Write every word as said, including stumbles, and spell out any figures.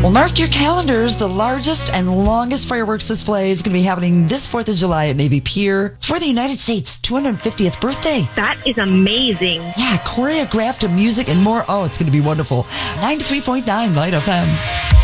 Well, mark your calendars. The largest and longest fireworks display is going to be happening this fourth of July at Navy Pier. It's for the United States' two hundred fiftieth birthday. That is amazing. Yeah, choreographed to music and more. Oh, it's going to be wonderful. ninety-three point nine Light F M.